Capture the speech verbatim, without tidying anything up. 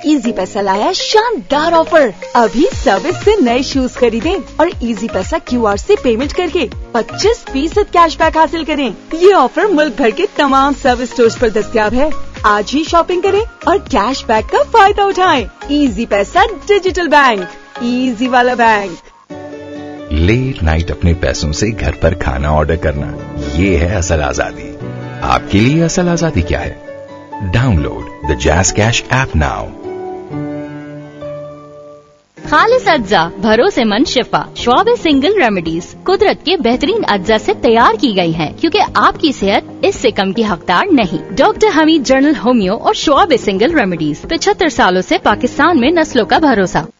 Easy पैसा लाया शानदार ऑफर। अभी सर्विस से नए शूज खरीदें और इजी पैसा क्यू आर से पेमेंट करके पच्चीस फीसद कैश बैक हासिल करें। ये ऑफर मुल्क भर के तमाम सर्विस स्टोर्स पर दस्तयाब है। आज ही शॉपिंग करें और कैश बैक का फायदा उठाएं। इजी पैसा डिजिटल बैंक, इजी वाला बैंक। लेट नाइट अपने पैसों से घर पर खाना ऑर्डर करना, ये है असल आजादी। आपके लिए असल आजादी क्या है? Download the jazz cash app now. खालिस अज्जा, भरोसेमंद शिफा, श्वाब सिंगल रेमेडीज कुदरत के बेहतरीन अज्जा से तैयार की गई हैं, क्योंकि आपकी सेहत इससे कम की हकदार नहीं। डॉक्टर हमीद जर्नल होम्यो और श्वाब सिंगल रेमेडीज, पचहत्तर सालों से पाकिस्तान में नस्लों का भरोसा।